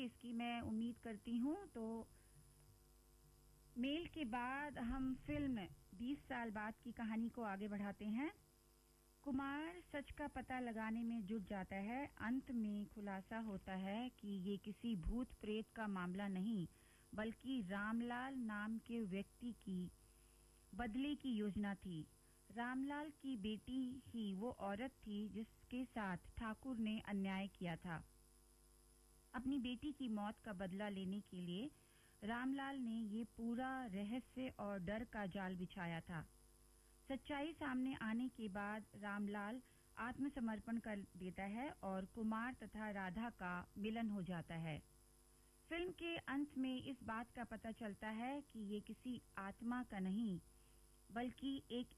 इसकी मैं उम्मीद करती हूँ। तो मेल के बाद हम फिल्म 20 साल बाद की कहानी को आगे बढ़ाते हैं। कुमार सच का पता लगाने में जुट जाता है। अंत में खुलासा होता है कि ये किसी भूत प्रेत का मामला नहीं, बल्कि रामलाल नाम के व्यक्ति की बदले की योजना थी। रामलाल की बेटी ही वो औरत थी जिसके साथ ठाकुर ने अन्याय किया था। अपनी बेटी की मौत का बदला लेने के लिए रामलाल ने ये पूरा रहस्य और डर का जाल बिछाया था। सच्चाई सामने आने के बाद रामलाल आत्मसमर्पण कर देता है और कुमार तथा राधा का मिलन हो जाता है। फिल्म के अंत में इस बात का पता चलता है कि ये किसी आत्मा का नहीं, बल्कि एक